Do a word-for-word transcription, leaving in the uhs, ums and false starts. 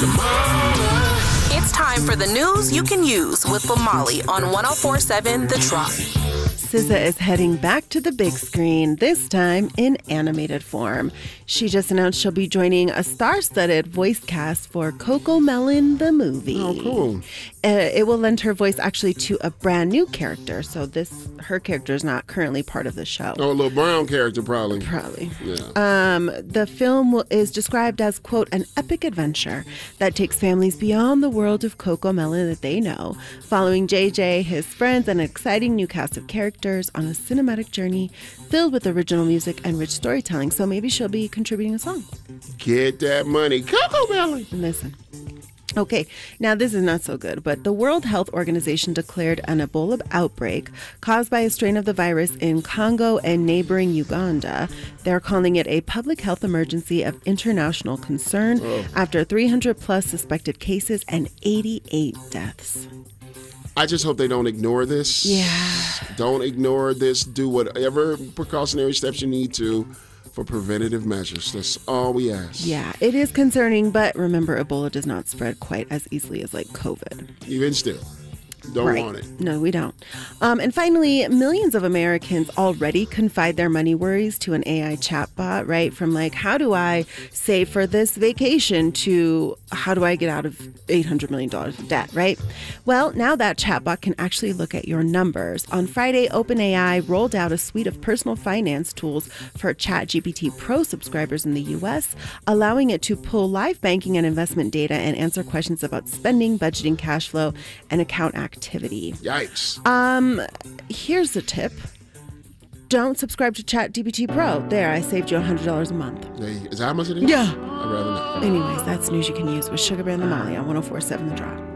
It's time for the news you can use with Lamali on one oh four point seven The Drop. S Z A is heading back to the big screen, this time in animated form. She just announced she'll be joining a star-studded voice cast for CoComelon the movie. Oh, cool. Uh, it will lend her voice actually to a brand new character, so this her character is not currently part of the show. Oh, a little brown character, probably. Probably. Yeah. Um, the film will, is described as, quote, an epic adventure that takes families beyond the world of CoComelon that they know, following J J, his friends, and an exciting new cast of characters on a cinematic journey filled with original music and rich storytelling. So maybe she'll be contributing a song. Get that money. CoComelon. Listen. Okay, now this is not so good, but the World Health Organization declared an Ebola outbreak caused by a strain of the virus in Congo and neighboring Uganda. They're calling it a public health emergency of international concern oh. after three hundred plus suspected cases and eighty-eight deaths. I just hope they don't ignore this. Yeah. Don't ignore this. Do whatever precautionary steps you need to for preventative measures. That's all we ask. Yeah, it is concerning, but remember, Ebola does not spread quite as easily as like COVID. Even still. Don't right. want it. No, we don't. Um, and finally, millions of Americans already confide their money worries to an A I chatbot, right? From like, how do I save for this vacation to how do I get out of eight hundred million dollars of debt, right? Well, now that chatbot can actually look at your numbers. On Friday, OpenAI rolled out a suite of personal finance tools for ChatGPT Pro subscribers in the U S, allowing it to pull live banking and investment data and answer questions about spending, budgeting, cash flow, and account activity. Activity. Yikes. Um, here's a tip. Don't subscribe to ChatGPT Pro. There, I saved you one hundred dollars a month. Hey, is that how much it is? Yeah. I'd rather not. Anyways, that's news you can use with Sugar Bear and the Molly on one oh four point seven The Drop.